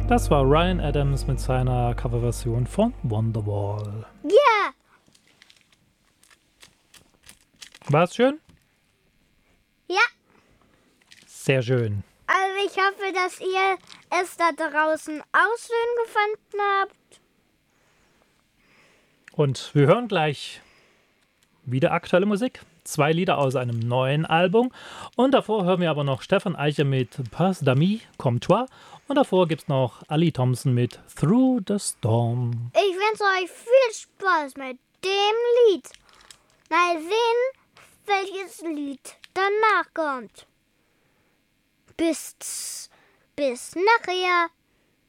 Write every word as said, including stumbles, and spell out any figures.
Das war Ryan Adams mit seiner Coverversion von Wonderwall. Ja. War's schön? Ja. Sehr schön. Also ich hoffe, dass ihr es da draußen auch schön gefunden habt. Und wir hören gleich wieder aktuelle Musik. Zwei Lieder aus einem neuen Album. Und davor hören wir aber noch Stefan Eicher mit Pas d'Ami, Comme toi. Und davor gibt es noch Ali Thompson mit Through the Storm. Ich wünsche euch viel Spaß mit dem Lied. Mal sehen, welches Lied danach kommt. Bis, bis nachher.